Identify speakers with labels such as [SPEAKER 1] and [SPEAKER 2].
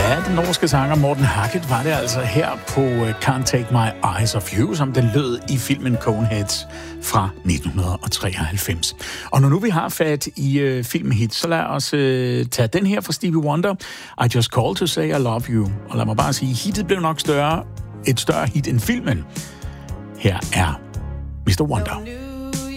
[SPEAKER 1] Ja, den norske sanger Morten Harket var det altså her på Can't Take My Eyes Off You, som den lød i filmen Coneheads fra 1993. Og når nu vi har fat i filmhit, så lad os tage den her fra Stevie Wonder, I Just Called to Say I Love You. Og lad mig bare sige, hittet blev nok et større hit end filmen. Her er Mr. Wonder.